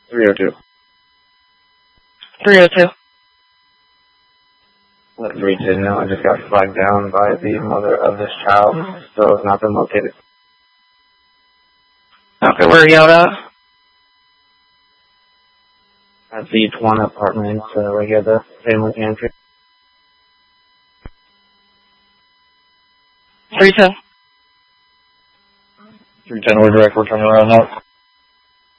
302. 302. Let 310 know I just got flagged down by the mother of this child, so has not been located. Okay, where are you out at? At the Tawana Apartments, right here, the family pantry. 310. 310, we're direct, we're turning around now.